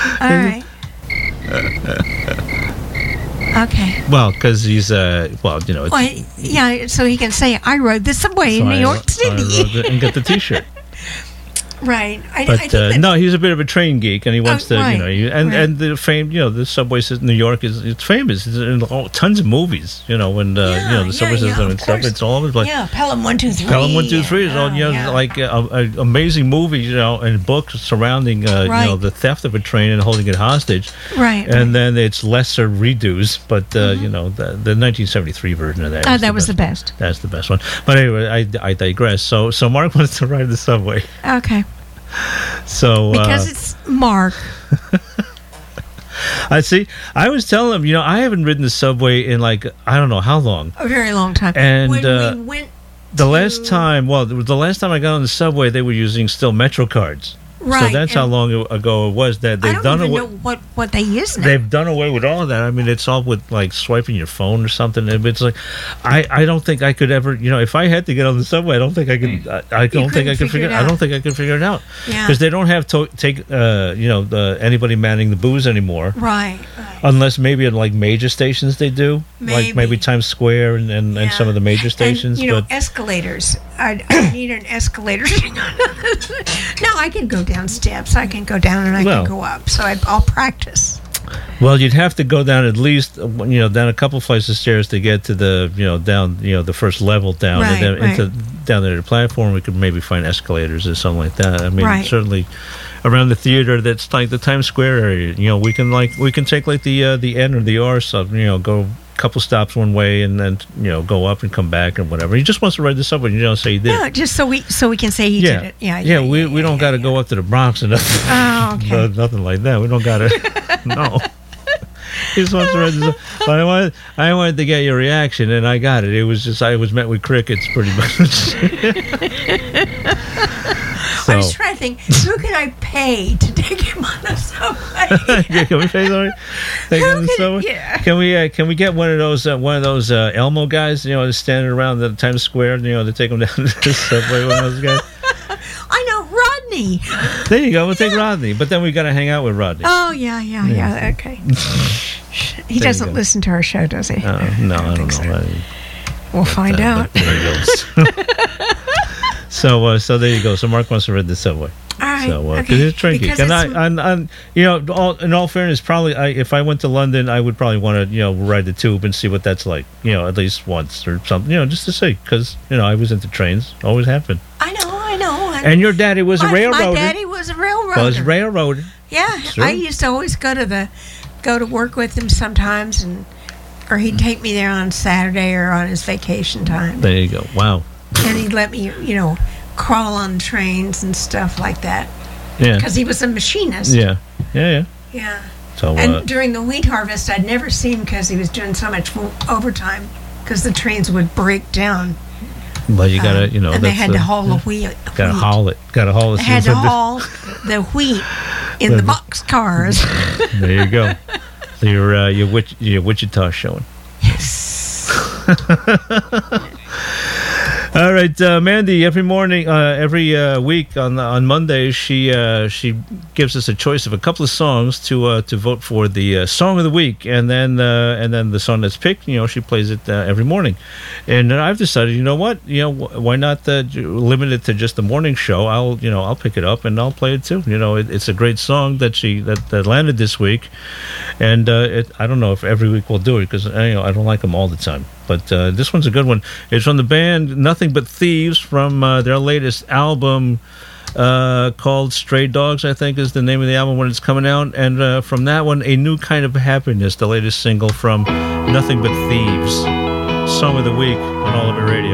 All right. Okay. Well, because he's it's, Well, yeah, so he can say, I rode the subway in New York City. I rode it and get the T-shirt. Right. I But think that, no, he's a bit of a train geek, and he wants to, right, and the fame, the subway system in New York it's famous. It's in tons of movies, and the subway system and stuff. It's all over the place. Yeah, Pelham 123. Pelham 123 is all, like an amazing movie, and books surrounding, the theft of a train and holding it hostage. Right. And then it's lesser redos, but the 1973 version of that. That was the best. That's the best one. But anyway, I digress. So Mark wants to ride the subway. Okay. So because it's Mark. I see. I was telling him, I haven't ridden the subway in I don't know how long. A very long time. And when we went the last time I got on the subway, they were using still Metro cards. Right. So that's how long ago it was that they've done away. I don't even know what they use now. They've done away with all of that. I mean, it's all with swiping your phone or something. It's like I don't think I could ever. If I had to get on the subway, I don't think I could. I don't think I could figure it out. Yeah. Because they don't have to take anybody manning the booths anymore. Right. Unless maybe at major stations they do, maybe Times Square and some of the major stations. And, escalators. I need an escalator. No, I can go down steps. I can go down and I can go up. So I'll practice. Well, you'd have to go down at least, down a couple flights of stairs to get to the, down, the first level down, and then down there to the platform. We could maybe find escalators or something like that. I mean, certainly around the theater, that's like the Times Square area. We can take the N or the R sub, go a couple stops one way and then go up and come back and whatever. He just wants to ride the subway. So he did. Yeah, just so we can say he did it. Yeah. We don't got to go up to the Bronx and nothing. Oh, okay. Nothing like that. We don't got to. No. He just wants to ride the subway. But I wanted to get your reaction, and I got it. It was just I was met with crickets pretty much. I was trying to think, who can I pay to take him on the subway? Can we pay somebody? Take him on the subway? Yeah. Can we get one of those Elmo guys? That's standing around the Times Square. To take him down to the subway. One of those guys. I know Rodney. There you go. We'll take Rodney, but then we got to hang out with Rodney. Oh yeah. Okay. He doesn't listen to our show, does he? No, I don't know. We'll find out. There he goes. So there you go. So Mark wants to ride the subway. All right. So because he's a train geek, and in all fairness, probably if I went to London, I would probably want to ride the tube and see what that's like. At least once or something. Just to see, because I was into trains. Always have been. I know. And your daddy was a railroader. My daddy was a railroader. Yeah, sure. I used to always go to work with him sometimes, or he'd take me there on Saturday or on his vacation time. There you go. Wow. And he'd let me, crawl on trains and stuff like that. Yeah. Because he was a machinist. Yeah. So, and during the wheat harvest, I'd never see him because he was doing so much overtime because the trains would break down. But you gotta, and they had to haul the wheat. Gotta haul it. They had to haul the wheat in the box cars. There you go. So your Wichita showing. Yes. All right, Mandy. Every morning, every week on Mondays, she gives us a choice of a couple of songs to vote for the song of the week, and then the song that's picked, she plays it every morning. And I've decided, what, why not limit it to just the morning show? I'll pick it up and I'll play it too. It's a great song that landed this week, and I don't know if every week we'll do it because I don't like them all the time. But this one's a good one. It's from the band Nothing But Thieves from their latest album called Stray Dogs, I think is the name of the album when it's coming out. And from that one, A New Kind of Happiness, the latest single from Nothing But Thieves. Song of the Week on All of It Radio.